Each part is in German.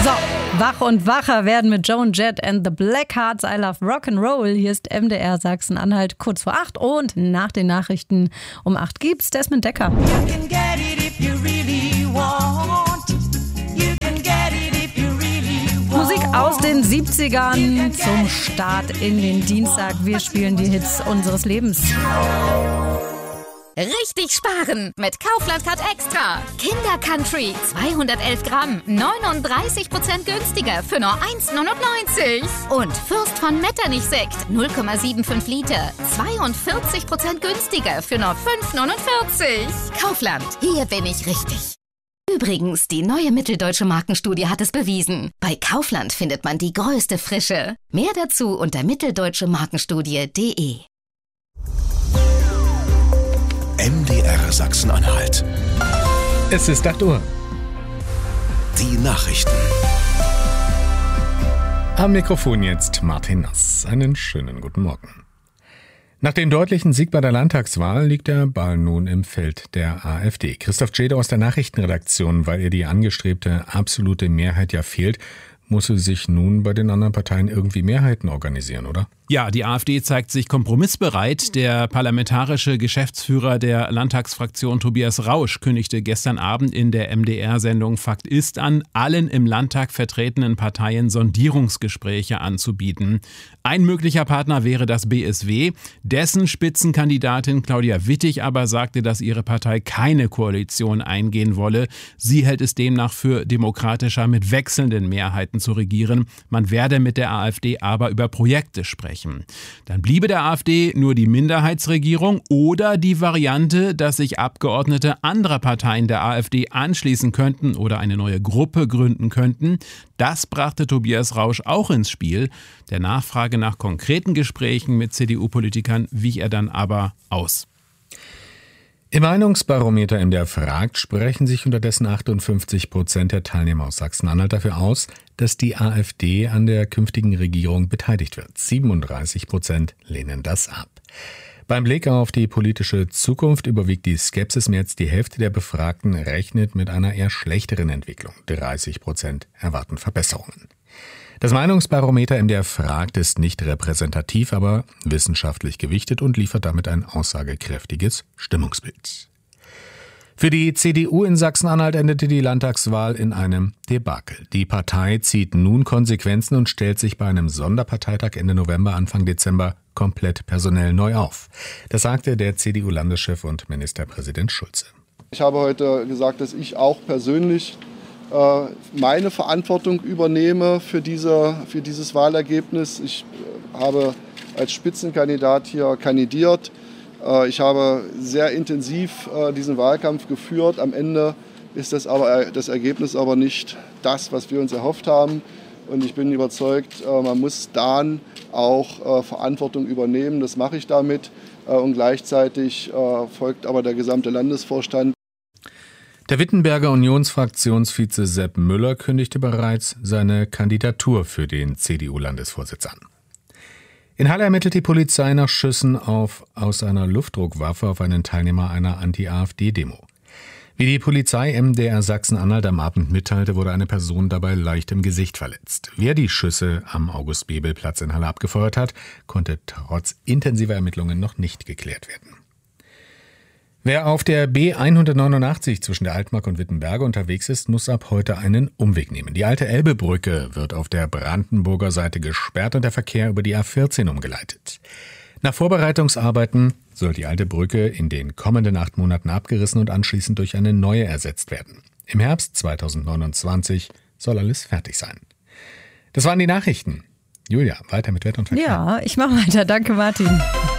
So, wach und wacher werden mit Joan Jett and the Blackhearts. I Love Rock'n'Roll. Hier ist MDR Sachsen-Anhalt kurz vor 8 und nach den Nachrichten um 8 gibt's Desmond Decker. Musik aus den 70ern zum Start in den Dienstag. Wir spielen die Hits unseres Lebens. Richtig sparen mit Kaufland Card Extra. Kinder Country 211 Gramm, 39% günstiger für nur 1,99. Und Fürst von Metternich Sekt 0,75 Liter, 42% günstiger für nur 5,49. Kaufland, hier bin ich richtig. Übrigens, die neue Mitteldeutsche Markenstudie hat es bewiesen. Bei Kaufland findet man die größte Frische. Mehr dazu unter mitteldeutschemarkenstudie.de. MDR Sachsen-Anhalt. Es ist 8 Uhr. Die Nachrichten. Am Mikrofon jetzt Martin Nass. Einen schönen guten Morgen. Nach dem deutlichen Sieg bei der Landtagswahl liegt der Ball nun im Feld der AfD. Christoph Tschede aus der Nachrichtenredaktion, weil ihr die angestrebte absolute Mehrheit ja fehlt, muss sie sich nun bei den anderen Parteien irgendwie Mehrheiten organisieren, oder? Ja, die AfD zeigt sich kompromissbereit. Der parlamentarische Geschäftsführer der Landtagsfraktion Tobias Rausch kündigte gestern Abend in der MDR-Sendung Fakt ist an, allen im Landtag vertretenen Parteien Sondierungsgespräche anzubieten. Ein möglicher Partner wäre das BSW. Dessen Spitzenkandidatin Claudia Wittig aber sagte, dass ihre Partei keine Koalition eingehen wolle. Sie hält es demnach für demokratischer, mit wechselnden Mehrheiten zu regieren. Man werde mit der AfD aber über Projekte sprechen. Dann bliebe der AfD nur die Minderheitsregierung oder die Variante, dass sich Abgeordnete anderer Parteien der AfD anschließen könnten oder eine neue Gruppe gründen könnten. Das brachte Tobias Rausch auch ins Spiel. Der Nachfrage nach konkreten Gesprächen mit CDU-Politikern wich er dann aber aus. Im Meinungsbarometer MDR fragt, sprechen sich unterdessen 58% der Teilnehmer aus Sachsen-Anhalt dafür aus, dass die AfD an der künftigen Regierung beteiligt wird. 37% lehnen das ab. Beim Blick auf die politische Zukunft überwiegt die Skepsis. Mehr als die Hälfte der Befragten rechnet mit einer eher schlechteren Entwicklung. 30% erwarten Verbesserungen. Das Meinungsbarometer MDR fragt ist nicht repräsentativ, aber wissenschaftlich gewichtet und liefert damit ein aussagekräftiges Stimmungsbild. Für die CDU in Sachsen-Anhalt endete die Landtagswahl in einem Debakel. Die Partei zieht nun Konsequenzen und stellt sich bei einem Sonderparteitag Ende November, Anfang Dezember komplett personell neu auf. Das sagte der CDU-Landeschef und Ministerpräsident Schulze. Ich habe heute gesagt, dass ich auch persönlich meine Verantwortung übernehme für dieses Wahlergebnis. Ich habe als Spitzenkandidat hier kandidiert. Ich habe sehr intensiv diesen Wahlkampf geführt. Am Ende ist das Ergebnis aber nicht das, was wir uns erhofft haben. Und ich bin überzeugt, man muss dann auch Verantwortung übernehmen. Das mache ich damit. Und gleichzeitig folgt aber der gesamte Landesvorstand. Der Wittenberger Unionsfraktionsvize Sepp Müller kündigte bereits seine Kandidatur für den CDU-Landesvorsitz an. In Halle ermittelt die Polizei nach Schüssen aus einer Luftdruckwaffe auf einen Teilnehmer einer Anti-AfD-Demo. Wie die Polizei MDR Sachsen-Anhalt am Abend mitteilte, wurde eine Person dabei leicht im Gesicht verletzt. Wer die Schüsse am August-Bebel-Platz in Halle abgefeuert hat, konnte trotz intensiver Ermittlungen noch nicht geklärt werden. Wer auf der B189 zwischen der Altmark und Wittenberge unterwegs ist, muss ab heute einen Umweg nehmen. Die alte Elbebrücke wird auf der Brandenburger Seite gesperrt und der Verkehr über die A14 umgeleitet. Nach Vorbereitungsarbeiten soll die alte Brücke in den kommenden 8 Monaten abgerissen und anschließend durch eine neue ersetzt werden. Im Herbst 2029 soll alles fertig sein. Das waren die Nachrichten. Julia, weiter mit Wetter und Verkehr. Ja, ich mache weiter. Danke, Martin.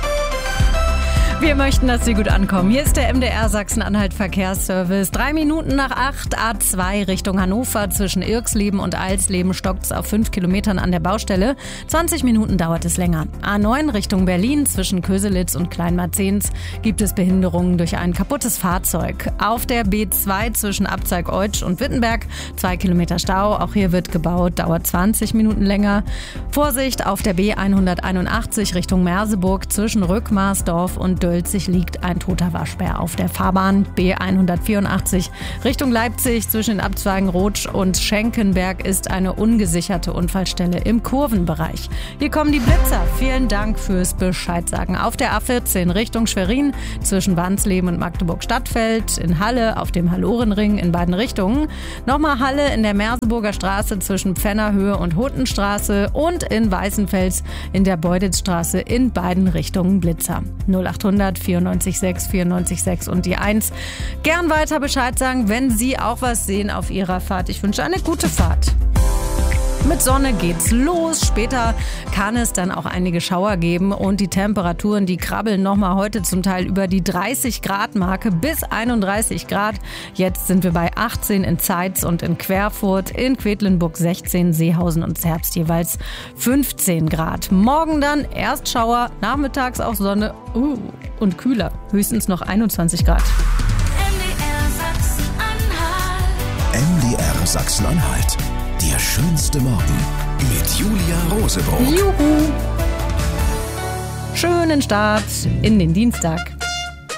Wir möchten, dass Sie gut ankommen. Hier ist der MDR Sachsen-Anhalt Verkehrsservice. 3 Minuten nach 8, A2 Richtung Hannover. Zwischen Irxleben und Alsleben stockt es auf 5 Kilometern an der Baustelle. 20 Minuten dauert es länger. A9 Richtung Berlin. Zwischen Köselitz und Kleinmarzens gibt es Behinderungen durch ein kaputtes Fahrzeug. Auf der B2 zwischen Abzeig-Eutsch und Wittenberg 2 Kilometer Stau. Auch hier wird gebaut, dauert 20 Minuten länger. Vorsicht auf der B181 Richtung Merseburg zwischen Rückmarsdorf und Dölzig liegt ein toter Waschbär auf der Fahrbahn B184 Richtung Leipzig. Zwischen den Abzweigen Rotsch und Schenkenberg ist eine ungesicherte Unfallstelle im Kurvenbereich. Hier kommen die Blitzer. Vielen Dank fürs Bescheid sagen. Auf der A14 Richtung Schwerin zwischen Wansleben und Magdeburg-Stadtfeld, in Halle auf dem Hallorenring in beiden Richtungen. Nochmal Halle in der Merseburger Straße zwischen Pfennerhöhe und Huttenstraße und in Weißenfels in der Beuditzstraße in beiden Richtungen Blitzer. 0800 94 6 94 6 und die 1. Gern weiter Bescheid sagen, wenn Sie auch was sehen auf Ihrer Fahrt. Ich wünsche eine gute Fahrt. Mit Sonne geht's los. Später kann es dann auch einige Schauer geben und die Temperaturen, die krabbeln nochmal heute zum Teil über die 30-Grad-Marke bis 31 Grad. Jetzt sind wir bei 18 in Zeitz und in Querfurt, in Quedlinburg 16, Seehausen und Zerbst jeweils 15 Grad. Morgen dann erst Schauer, nachmittags auch Sonne und kühler, höchstens noch 21 Grad. MDR Sachsen-Anhalt. Der schönste Morgen mit Julia Rosebrock. Juhu! Schönen Start in den Dienstag.